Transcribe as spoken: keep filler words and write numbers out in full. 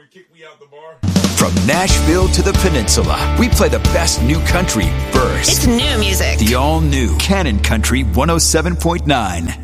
From Nashville to the Peninsula, we play the best new country first. It's new music. The all-new Cannon Country one oh seven point nine.